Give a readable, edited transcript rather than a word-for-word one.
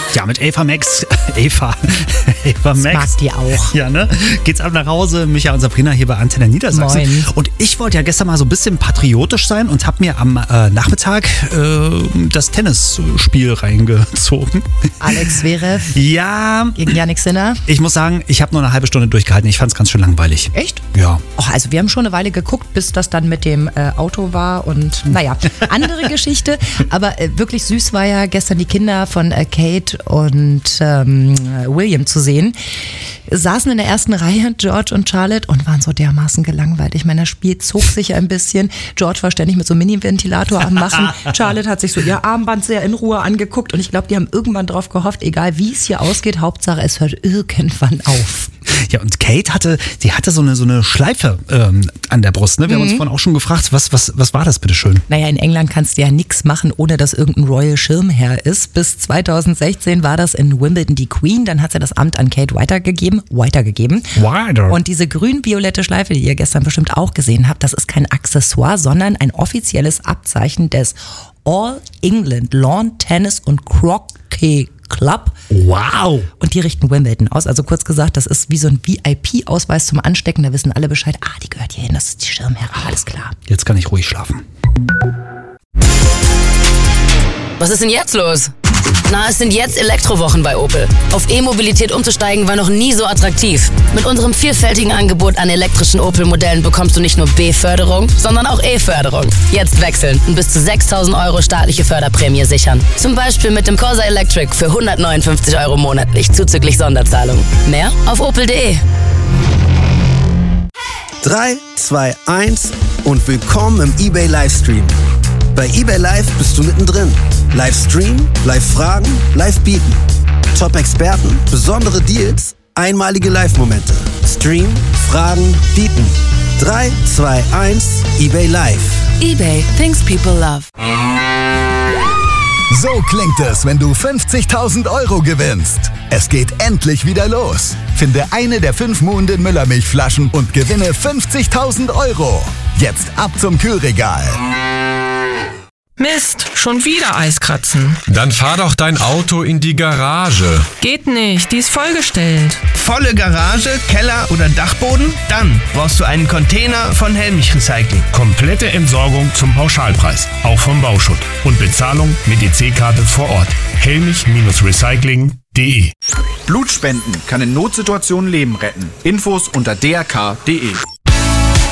Ja, mit Eva Max. Eva Max. Das mag die auch. Ja, ne? Geht's ab nach Hause. Micha und Sabrina hier bei Antenne Niedersachsen. Moin. Und ich wollte ja gestern mal so ein bisschen patriotisch sein und habe mir am Nachmittag das Tennisspiel reingezogen. Alex Zverev Ja. gegen Jannik Sinner. Ich muss sagen, ich habe nur eine halbe Stunde durchgehalten. Ich fand es ganz schön langweilig. Echt? Ja. Och, also wir haben schon eine Weile geguckt, bis das dann mit dem Auto war und naja, andere Geschichte. Aber wirklich süß war ja gestern die Kinder von Kate und William zu sehen. Saßen in der ersten Reihe, George und Charlotte, und waren so dermaßen gelangweilt. Ich meine, das Spiel zog sich ein bisschen. George war ständig mit so einem Mini-Ventilator am Machen. Charlotte hat sich so ihr Armband sehr in Ruhe angeguckt und ich glaube, die haben irgendwann drauf gehofft, egal wie es hier ausgeht, Hauptsache es hört irgendwann auf. Ja, und Kate hatte so eine Schleife an der Brust. Ne? Wir haben uns vorhin auch schon gefragt, was war das bitte schön? Naja, in England kannst du ja nichts machen, ohne dass irgendein Royal Schirmherr ist. Bis 2016 war das in Wimbledon die Queen, dann hat sie das Amt an Kate weitergegeben. Wider. Und diese grün-violette Schleife, die ihr gestern bestimmt auch gesehen habt, das ist kein Accessoire, sondern ein offizielles Abzeichen des All England Lawn Tennis und Croquet Club. Wow. Und die richten Wimbledon aus. Also kurz gesagt, das ist wie so ein VIP-Ausweis zum Anstecken. Da wissen alle Bescheid. Ah, die gehört hier hin, das ist die Schirmherrin. Alles klar. Jetzt kann ich ruhig schlafen. Was ist denn jetzt los? Na, es sind jetzt Elektrowochen bei Opel. Auf E-Mobilität umzusteigen war noch nie so attraktiv. Mit unserem vielfältigen Angebot an elektrischen Opel-Modellen bekommst du nicht nur B-Förderung, sondern auch E-Förderung. Jetzt wechseln und bis zu 6.000 € staatliche Förderprämie sichern. Zum Beispiel mit dem Corsa Electric für 159 € monatlich, zuzüglich Sonderzahlung. Mehr auf opel.de. 3, 2, 1 und willkommen im eBay Livestream. Bei eBay Live bist du mittendrin. Livestream, Live-Fragen, Live-Bieten. Top-Experten, besondere Deals, einmalige Live-Momente. Stream, Fragen, Bieten. 3, 2, 1, eBay Live. eBay, things people love. So klingt es, wenn du 50.000 € gewinnst. Es geht endlich wieder los. Finde eine der 5 Muhnden Müller-Milchflaschen und gewinne 50.000 €. Jetzt ab zum Kühlregal. Mist, schon wieder Eiskratzen. Dann fahr doch dein Auto in die Garage. Geht nicht, die ist vollgestellt. Volle Garage, Keller oder Dachboden? Dann brauchst du einen Container von Helmich Recycling. Komplette Entsorgung zum Pauschalpreis, auch vom Bauschutt. Und Bezahlung mit EC-Karte vor Ort. Helmich-Recycling.de. Blutspenden kann in Notsituationen Leben retten. Infos unter drk.de.